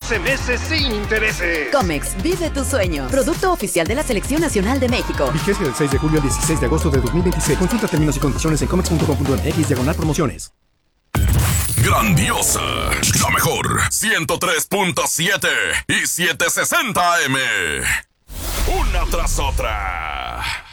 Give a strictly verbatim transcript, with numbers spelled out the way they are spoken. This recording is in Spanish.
doce meses sin intereses. Comex, vive tu sueño. Producto oficial de la Selección Nacional de México. Vigencia del seis de julio al dieciséis de agosto de dos mil veintiséis. Consulta términos y condiciones en comex punto com punto m x diagonal promociones. Grandiosa, la mejor, ciento tres punto siete y setecientos sesenta A M. Una tras otra.